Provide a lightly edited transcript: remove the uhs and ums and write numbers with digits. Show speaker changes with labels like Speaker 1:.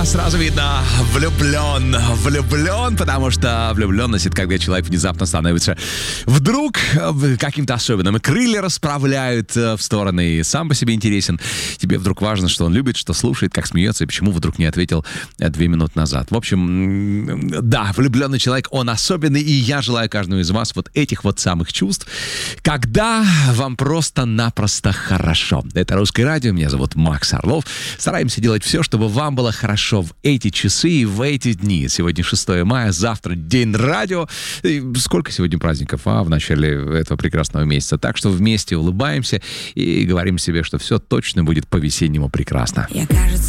Speaker 1: сразу видно, влюблен, потому что влюбленность — это когда человек внезапно становится вдруг каким-то особенным, и крылья расправляют в стороны, и сам по себе интересен. Тебе вдруг важно, что он любит, что слушает, как смеется, и почему вдруг не ответил 2 минуты назад. В общем, да, влюбленный человек, он особенный, и я желаю каждому из вас вот этих вот самых чувств, когда вам просто-напросто хорошо. Это «Русское радио», меня зовут Макс Орлов. Стараемся делать все, чтобы вам было хорошо в эти часы и в эти дни. Сегодня 6 мая, завтра День радио. И сколько сегодня праздников, в начале этого прекрасного месяца. Так что вместе улыбаемся и говорим себе, что все точно будет по-весеннему прекрасно.